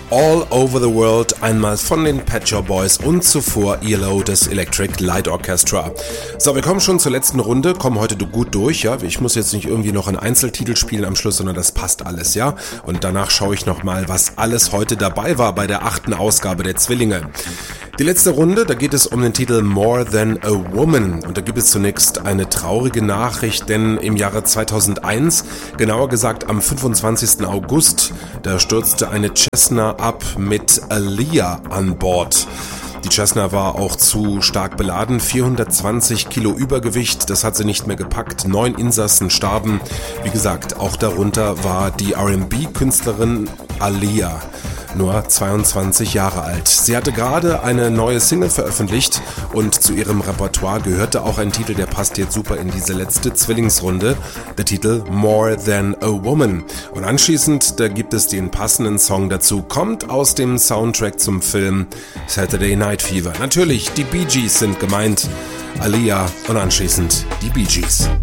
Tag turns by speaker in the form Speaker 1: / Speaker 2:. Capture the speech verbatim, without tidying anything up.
Speaker 1: All Over the World, einmal von den Pet Shop Boys und zuvor E L O des Electric Light Orchestra. So, wir kommen schon zur letzten Runde, kommen heute gut durch, ja. Ich muss jetzt nicht irgendwie noch einen Einzeltitel spielen am Schluss, sondern das passt alles, ja. Und danach schaue ich nochmal, was alles heute dabei war bei der achten Ausgabe der Zwillinge. Die letzte Runde, da geht es um den Titel More Than a Woman. Und da gibt es zunächst eine traurige Nachricht, denn im Jahre zweitausendeins, genauer gesagt am fünfundzwanzigsten August, da stürzte eine Cessna ab mit Aaliyah an Bord. Die Cessna war auch zu stark beladen, vierhundertzwanzig Kilo Übergewicht, das hat sie nicht mehr gepackt, neun Insassen starben. Wie gesagt, auch darunter war die R and B-Künstlerin Aaliyah, nur zweiundzwanzig Jahre alt. Sie hatte gerade eine neue Single veröffentlicht und zu ihrem Repertoire gehörte auch ein Titel, der passt jetzt super in diese letzte Zwillingsrunde, der Titel More Than a Woman. Und anschließend, da gibt es den passenden Song dazu, kommt aus dem Soundtrack zum Film Saturday Night Fever. Natürlich, die Bee Gees sind gemeint, Aaliyah und anschließend die Bee Gees.